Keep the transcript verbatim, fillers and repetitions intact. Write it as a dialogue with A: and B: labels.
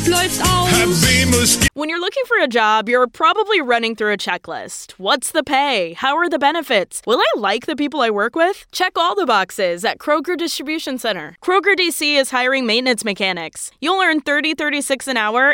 A: läuft aus.
B: When you're looking for a job, you're probably running through a checklist. What's the pay? How are the benefits? Will I like the people I work with? Check all the boxes at Kroger Distribution Center. Kroger D C is hiring maintenance mechanics. You'll earn thirty thirty-six an hour